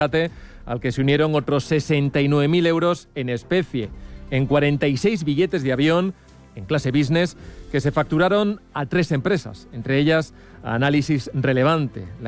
al que se unieron otros 69.000 euros en especie, en 46 billetes de avión en clase business que se facturaron a 3 empresas, entre ellas Análisis Relevante.